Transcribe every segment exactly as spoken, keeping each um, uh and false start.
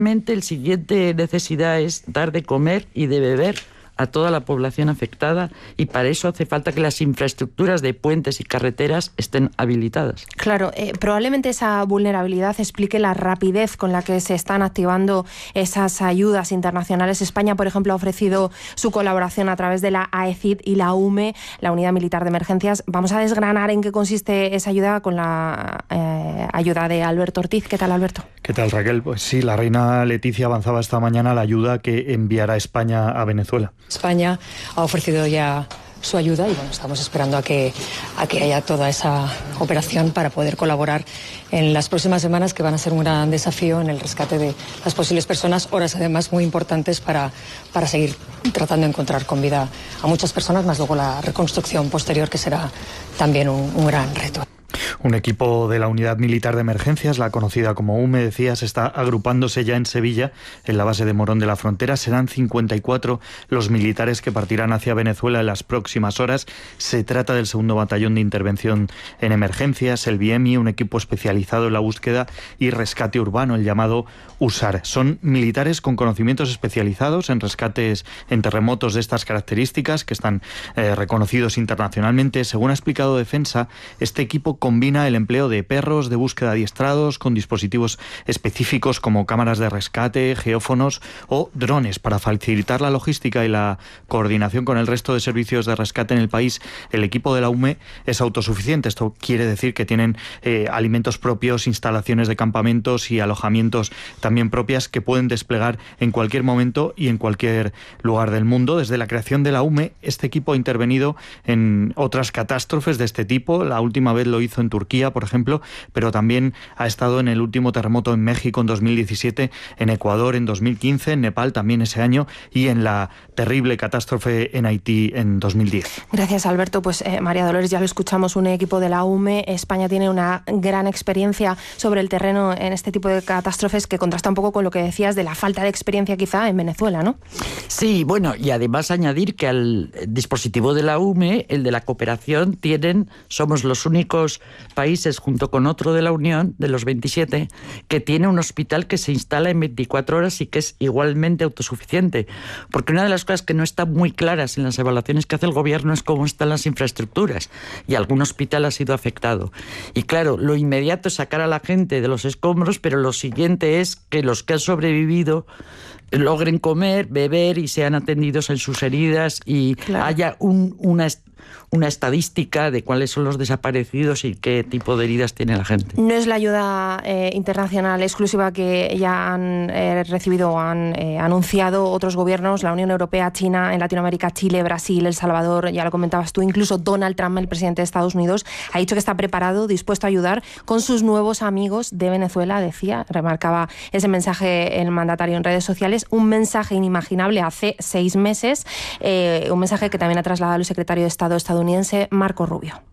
El siguiente necesidad es dar de comer y de beber a toda la población afectada, y para eso hace falta que las infraestructuras de puentes y carreteras estén habilitadas. Claro, eh, probablemente esa vulnerabilidad explique la rapidez con la que se están activando esas ayudas internacionales. España, por ejemplo, ha ofrecido su colaboración a través de la A E C I D y la U M E, la Unidad Militar de Emergencias. Vamos a desgranar en qué consiste esa ayuda con la eh, ayuda de Alberto Ortiz. ¿Qué tal, Alberto? ¿Qué tal, Raquel? Pues sí, la reina Leticia avanzaba esta mañana la ayuda que enviará España a Venezuela. España ha ofrecido ya su ayuda y bueno, estamos esperando a que, a que haya toda esa operación para poder colaborar en las próximas semanas, que van a ser un gran desafío en el rescate de las posibles personas, horas además muy importantes para, para seguir tratando de encontrar con vida a muchas personas, más luego la reconstrucción posterior, que será también un, un gran reto. Un equipo de la Unidad Militar de Emergencias, la conocida como U M E, decías, está agrupándose ya en Sevilla, en la base de Morón de la Frontera. Serán cincuenta y cuatro los militares que partirán hacia Venezuela en las próximas horas. Se trata del segundo batallón de intervención en emergencias, el B I E M I, un equipo especializado en la búsqueda y rescate urbano, el llamado U S A R. Son militares con conocimientos especializados en rescates en terremotos de estas características, que están eh, reconocidos internacionalmente. Según ha explicado Defensa, este equipo combina el empleo de perros de búsqueda adiestrados con dispositivos específicos como cámaras de rescate, geófonos o drones para facilitar la logística y la coordinación con el resto de servicios de rescate en el país. El equipo de la U M E es autosuficiente. Esto quiere decir que tienen eh, alimentos propios, instalaciones de campamentos y alojamientos también propias que pueden desplegar en cualquier momento y en cualquier lugar del mundo. Desde la creación de la U M E, este equipo ha intervenido en otras catástrofes de este tipo. La última vez lo hizo en Turquía, por ejemplo, pero también ha estado en el último terremoto en México en dos mil diecisiete, en Ecuador en dos mil quince, en Nepal también ese año y en la terrible catástrofe en Haití en dos mil diez. Gracias, Alberto. Pues eh, María Dolores, ya lo escuchamos, un equipo de la U M E. España tiene una gran experiencia sobre el terreno en este tipo de catástrofes, que contrasta un poco con lo que decías de la falta de experiencia quizá en Venezuela, ¿no? Sí, bueno, y además añadir que al dispositivo de la U M E, el de la cooperación, tienen, somos los únicos países, junto con otro de la Unión, de los veintisiete, que tiene un hospital que se instala en veinticuatro horas y que es igualmente autosuficiente. Porque una de las cosas que no está muy claras en las evaluaciones que hace el gobierno es cómo están las infraestructuras, y algún hospital ha sido afectado. Y claro, lo inmediato es sacar a la gente de los escombros, pero lo siguiente es que los que han sobrevivido logren comer, beber y sean atendidos en sus heridas y claro, haya un, una una estadística de cuáles son los desaparecidos y qué tipo de heridas tiene la gente. No es la ayuda eh, internacional exclusiva que ya han eh, recibido o han eh, anunciado otros gobiernos, la Unión Europea, China, en Latinoamérica, Chile, Brasil, El Salvador, ya lo comentabas tú, incluso Donald Trump, el presidente de Estados Unidos, ha dicho que está preparado, dispuesto a ayudar con sus nuevos amigos de Venezuela, decía, remarcaba ese mensaje el mandatario en redes sociales, un mensaje inimaginable hace seis meses, eh, un mensaje que también ha trasladado el secretario de Estado estadounidense Marco Rubio.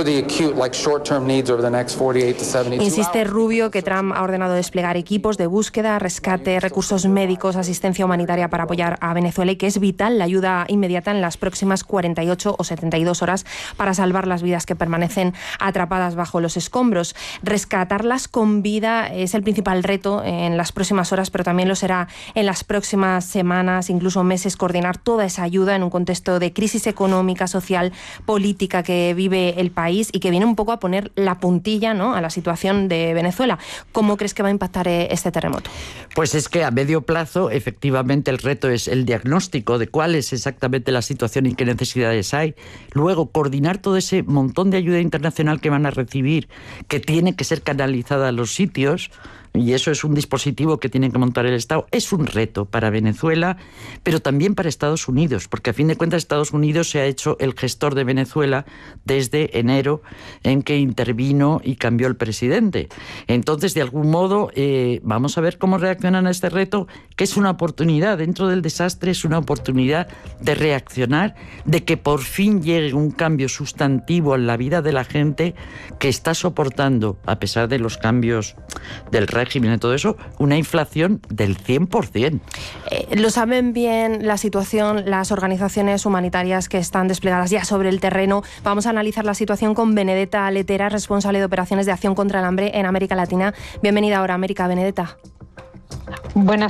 Insiste Rubio que Trump ha ordenado desplegar equipos de búsqueda, rescate, recursos médicos, asistencia humanitaria para apoyar a Venezuela, y que es vital la ayuda inmediata en las próximas cuarenta y ocho o setenta y dos horas para salvar las vidas que permanecen atrapadas bajo los escombros. Rescatarlas con vida es el principal reto en las próximas horas, pero también lo será en las próximas semanas, incluso meses, coordinar toda esa ayuda en un contexto de crisis económica, social, política que vive el país y que viene un poco a poner la puntilla, ¿no?, a la situación de Venezuela. ¿Cómo crees que va a impactar este terremoto? Pues es que a medio plazo, efectivamente, el reto es el diagnóstico de cuál es exactamente la situación y qué necesidades hay. Luego, coordinar todo ese montón de ayuda internacional que van a recibir, que tiene que ser canalizada a los sitios, y eso es un dispositivo que tiene que montar el Estado. Es un reto para Venezuela, pero también para Estados Unidos, porque a fin de cuentas Estados Unidos se ha hecho el gestor de Venezuela desde enero, en que intervino y cambió el presidente. Entonces, de algún modo, eh, vamos a ver cómo reaccionan a este reto, que es una oportunidad dentro del desastre, es una oportunidad de reaccionar, de que por fin llegue un cambio sustantivo en la vida de la gente que está soportando, a pesar de los cambios del régimen y todo eso, una inflación del cien por ciento. Eh, ¿Lo saben bien la situación las organizaciones humanitarias que están desplegadas ya sobre el terreno? Vamos a analizar la situación con Benedetta Letera, responsable de operaciones de acción contra el hambre en América Latina. Bienvenida ahora, América, Benedetta. Buenas